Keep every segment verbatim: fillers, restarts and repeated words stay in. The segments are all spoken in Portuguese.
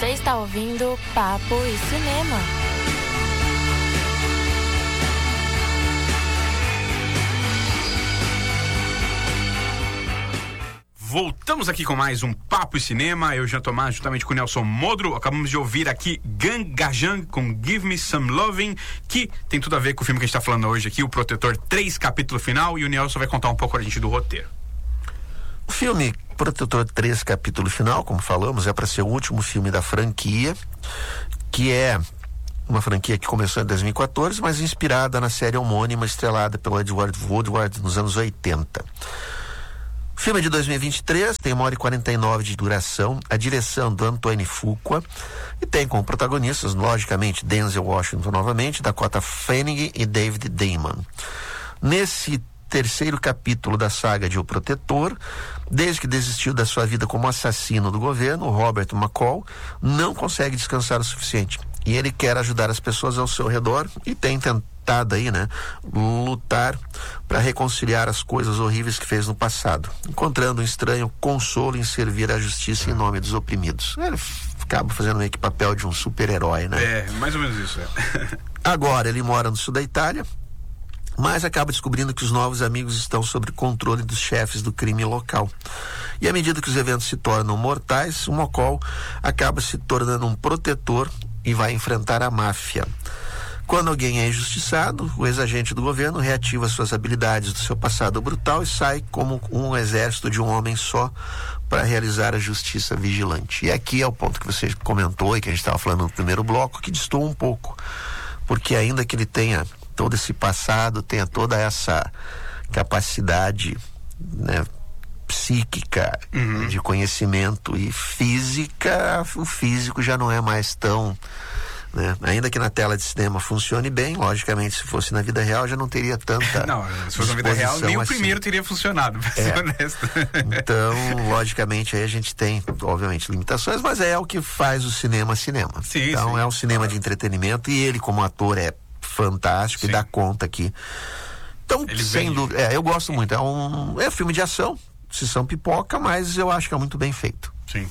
Você está ouvindo Papo e Cinema. Voltamos aqui com mais um Papo e Cinema. Eu, Jean Tomás, juntamente com o Nelson Modro. Acabamos de ouvir aqui Gang Gajan com Give Me Some Loving, que tem tudo a ver com o filme que a gente está falando hoje aqui, O Protetor três, capítulo final. E o Nelson vai contar um pouco a gente do roteiro. O filme Protetor três, capítulo final, como falamos, é para ser o último filme da franquia, que é uma franquia que começou em dois mil e quatorze, mas inspirada na série homônima estrelada pelo Edward Woodward nos anos oitenta. O filme é de dois mil e vinte e três, tem uma hora e quarenta e nove de duração, a direção do Antoine Fuqua, e tem como protagonistas, logicamente, Denzel Washington novamente, Dakota Fanning e David Damon. Nesse terceiro capítulo da saga de O Protetor, desde que desistiu da sua vida como assassino do governo, Robert McCall não consegue descansar o suficiente. E ele quer ajudar as pessoas ao seu redor e tem tentado aí, né, lutar para reconciliar as coisas horríveis que fez no passado, encontrando um estranho consolo em servir à justiça em nome dos oprimidos. Ele acaba fazendo meio que papel de um super-herói, né? É, mais ou menos isso, é. Agora ele mora no sul da Itália, mas acaba descobrindo que os novos amigos estão sob controle dos chefes do crime local. E à medida que os eventos se tornam mortais, o McCall acaba se tornando um protetor e vai enfrentar a máfia. Quando alguém é injustiçado, o ex-agente do governo reativa suas habilidades do seu passado brutal e sai como um exército de um homem só para realizar a justiça vigilante. E aqui é o ponto que você comentou e que a gente estava falando no primeiro bloco, que destoa um pouco, porque ainda que ele tenha todo esse passado, tenha toda essa capacidade, né, psíquica, uhum, de conhecimento e física, o físico já não é mais tão, né, ainda que na tela de cinema funcione bem, logicamente se fosse na vida real já não teria tanta não, se fosse na vida real nem o assim. primeiro teria funcionado, pra ser é. honesto. Então, logicamente aí a gente tem, obviamente, limitações, mas é o que faz o cinema cinema. Sim, então sim, é um cinema claro. de entretenimento e ele como ator é fantástico, sim, e dá conta aqui. Então, ele sem dúvida, é, eu gosto muito, é um, é um filme de ação, sessão pipoca, mas eu acho que é muito bem feito. Sim.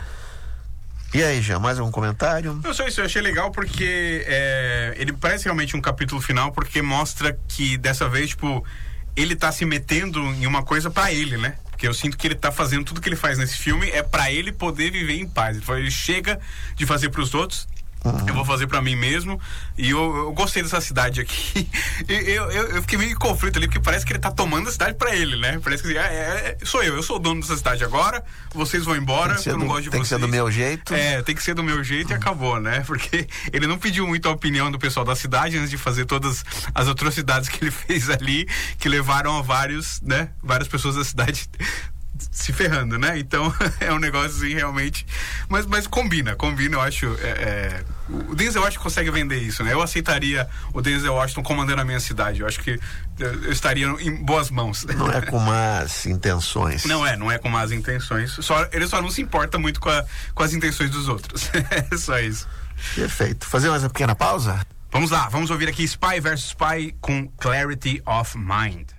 E aí, Jean, mais algum comentário? Não, só isso, eu achei legal porque é, ele parece realmente um capítulo final, porque mostra que dessa vez, tipo, ele tá se metendo em uma coisa pra ele, né? Porque eu sinto que ele tá fazendo tudo que ele faz nesse filme é pra ele poder viver em paz. Ele, fala, ele chega de fazer pros outros, uhum, eu vou fazer pra mim mesmo. E eu, eu gostei dessa cidade aqui. eu, eu, eu fiquei meio em conflito ali, porque parece que ele tá tomando a cidade pra ele, né? Parece que é, é, sou eu, eu sou o dono dessa cidade agora, vocês vão embora, eu do, não gosto de tem vocês. Tem que ser do meu jeito. É, tem que ser do meu jeito, uhum, e acabou, né? Porque ele não pediu muito a opinião do pessoal da cidade antes de fazer todas as atrocidades que ele fez ali, que levaram a vários, né? Várias pessoas da cidade se ferrando, né? Então é um negócio assim realmente, mas, mas combina, combina, eu acho. É, é... o Denzel Washington consegue vender isso, né? Eu aceitaria o Denzel Washington comandando a minha cidade, eu acho que eu estaria em boas mãos. Não é com más intenções. Não é, não é com más intenções, só, ele só não se importa muito com, a, com as intenções dos outros. É só isso. Perfeito. Fazer mais uma pequena pausa? Vamos lá, vamos ouvir aqui Spy versus. Spy com Clarity of Mind.